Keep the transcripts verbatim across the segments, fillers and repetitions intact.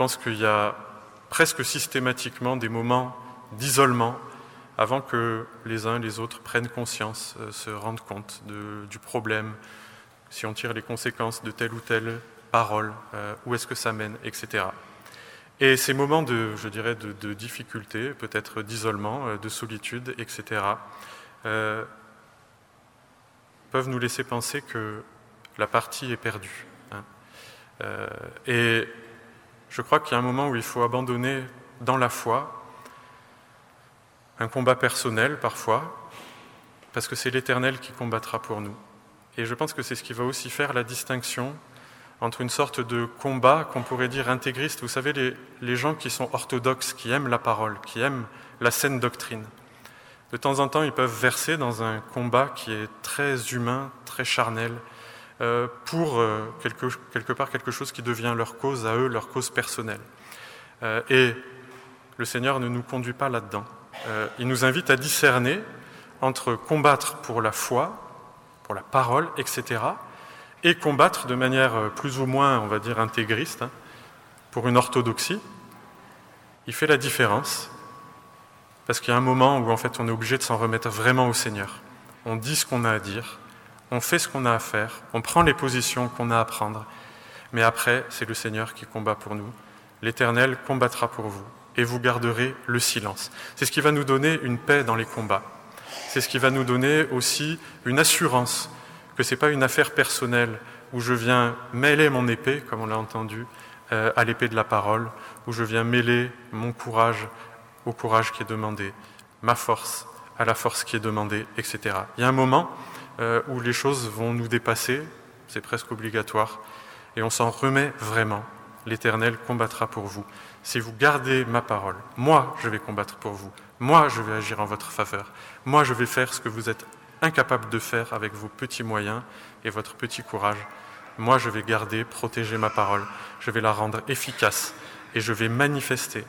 pense qu'il y a presque systématiquement des moments d'isolement avant que les uns et les autres prennent conscience, euh, se rendent compte de, du problème, si on tire les conséquences de telle ou telle parole, euh, où est-ce que ça mène, et cetera. Et ces moments de, je dirais, de, de difficulté, peut-être d'isolement, euh, de solitude, et cetera, euh, peuvent nous laisser penser que la partie est perdue. Hein. Euh, et je crois qu'il y a un moment où il faut abandonner dans la foi un combat personnel parfois, parce que c'est l'Éternel qui combattra pour nous. Et je pense que c'est ce qui va aussi faire la distinction entre une sorte de combat qu'on pourrait dire intégriste. Vous savez, les, les gens qui sont orthodoxes, qui aiment la parole, qui aiment la saine doctrine, de temps en temps, ils peuvent verser dans un combat qui est très humain, très charnel, euh, pour euh, quelque, quelque part quelque chose qui devient leur cause à eux, leur cause personnelle. Euh, et le Seigneur ne nous conduit pas là-dedans. Euh, il nous invite à discerner entre combattre pour la foi, pour la parole, et cetera, et combattre de manière plus ou moins, on va dire, intégriste, hein, pour une orthodoxie. Il fait la différence, parce qu'il y a un moment où en fait on est obligé de s'en remettre vraiment au Seigneur. On dit ce qu'on a à dire, on fait ce qu'on a à faire, on prend les positions qu'on a à prendre, mais après, c'est le Seigneur qui combat pour nous. L'Éternel combattra pour vous, et vous garderez le silence. C'est ce qui va nous donner une paix dans les combats. C'est ce qui va nous donner aussi une assurance que ce n'est pas une affaire personnelle où je viens mêler mon épée, comme on l'a entendu, euh, à l'épée de la parole, où je viens mêler mon courage au courage qui est demandé, ma force à la force qui est demandée, et cetera. Il y a un moment euh, où les choses vont nous dépasser, c'est presque obligatoire, et on s'en remet vraiment. L'Éternel combattra pour vous. Si vous gardez ma parole, moi je vais combattre pour vous. Moi je vais agir en votre faveur. Moi je vais faire ce que vous êtes incapable de faire avec vos petits moyens et votre petit courage. Moi je vais garder, protéger ma parole. Je vais la rendre efficace et je vais manifester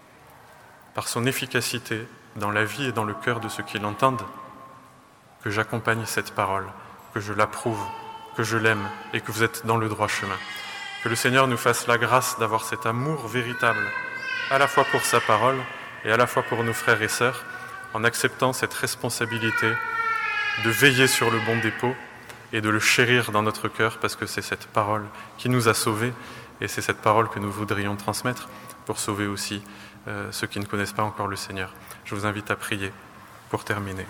par son efficacité dans la vie et dans le cœur de ceux qui l'entendent que j'accompagne cette parole, que je l'approuve, que je l'aime et que vous êtes dans le droit chemin. Que le Seigneur nous fasse la grâce d'avoir cet amour véritable, à la fois pour sa parole et à la fois pour nos frères et sœurs, en acceptant cette responsabilité de veiller sur le bon dépôt et de le chérir dans notre cœur, parce que c'est cette parole qui nous a sauvés et c'est cette parole que nous voudrions transmettre pour sauver aussi euh, ceux qui ne connaissent pas encore le Seigneur. Je vous invite à prier pour terminer.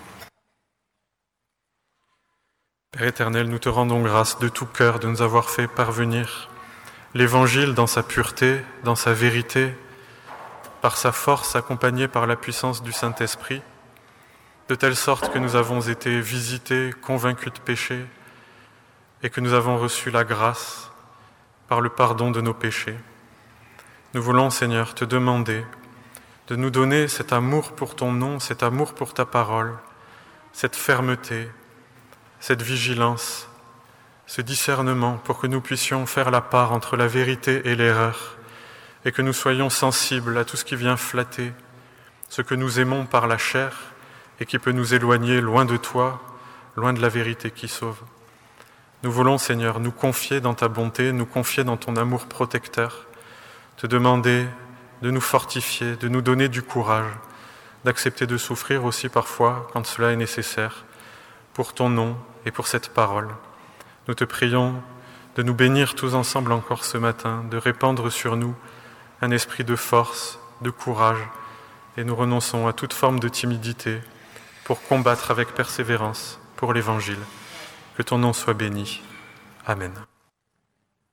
Père éternel, nous te rendons grâce de tout cœur de nous avoir fait parvenir l'Évangile dans sa pureté, dans sa vérité, par sa force accompagnée par la puissance du Saint-Esprit, de telle sorte que nous avons été visités, convaincus de péché, et que nous avons reçu la grâce par le pardon de nos péchés. Nous voulons, Seigneur, te demander de nous donner cet amour pour ton nom, cet amour pour ta parole, cette fermeté, cette vigilance, ce discernement pour que nous puissions faire la part entre la vérité et l'erreur et que nous soyons sensibles à tout ce qui vient flatter ce que nous aimons par la chair et qui peut nous éloigner loin de toi, loin de la vérité qui sauve. Nous voulons, Seigneur, nous confier dans ta bonté, nous confier dans ton amour protecteur, te demander de nous fortifier, de nous donner du courage, d'accepter de souffrir aussi parfois quand cela est nécessaire, pour ton nom et pour cette parole. Nous te prions de nous bénir tous ensemble encore ce matin, de répandre sur nous un esprit de force, de courage, et nous renonçons à toute forme de timidité pour combattre avec persévérance pour l'Évangile. Que ton nom soit béni. Amen.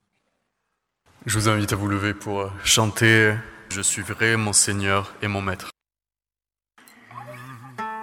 Je vous invite à vous lever pour chanter « Je suivrai mon Seigneur et mon Maître ».